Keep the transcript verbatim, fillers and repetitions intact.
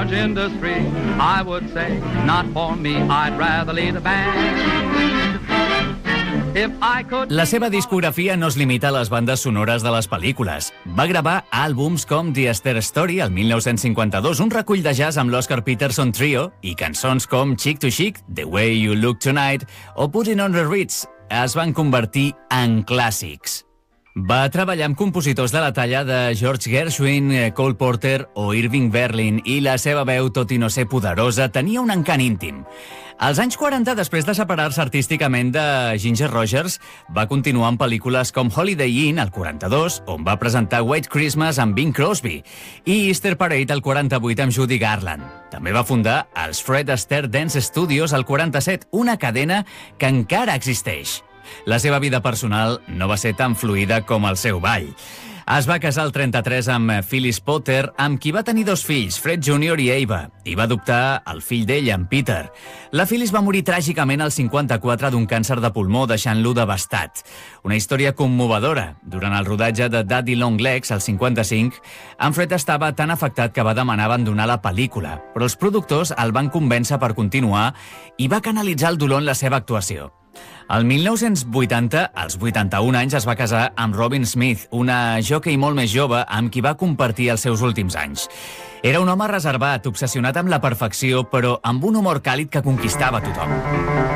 large industry, I would say, not for me, I'd rather lead the band. If I could... La seva discografia no es limita a les bandes sonores de les pel·lícules. Va gravar àlbums com The Esther Story, el mil nou-cents cinquanta-dos, un recull de jazz amb l'Oscar Peterson Trio, i cançons com Chick to Chick, The Way You Look Tonight o Putting on the Ritz es van convertir en clàssics. Va treballar amb compositors de la talla de George Gershwin, Cole Porter o Irving Berlin, i la seva veu, tot i no ser poderosa, tenia un encant íntim. Als anys quaranta, després de separar-se artísticament de Ginger Rogers, va continuar en pel·lícules com Holiday Inn, al quaranta-dos, on va presentar White Christmas amb Bing Crosby, i Easter Parade, al quaranta-vuit, amb Judy Garland. També va fundar els Fred Astaire Dance Studios, al quaranta-set, una cadena que encara existeix. La seva vida personal no va ser tan fluida com el seu ball. Es va casar al trenta-tres amb Phyllis Potter, amb qui va tenir dos fills, Fred júnior i Ava, i va adoptar el fill d'ell, en Peter. La Phyllis va morir tràgicament al cinquanta-quatre d'un càncer de pulmó, deixant-lo devastat. Una història commovedora. Durant el rodatge de Daddy Long Legs, al cinquanta-cinc, en Fred estava tan afectat que va demanar abandonar la pel·lícula, però els productors el van convèncer per continuar i va canalitzar el dolor en la seva actuació. El mil nou-cents vuitanta, als vuitanta-un anys, es va casar amb Robin Smith, una jockey molt més jove amb qui va compartir els seus últims anys. Era un home reservat, obsessionat amb la perfecció, però amb un humor càlid que conquistava tothom.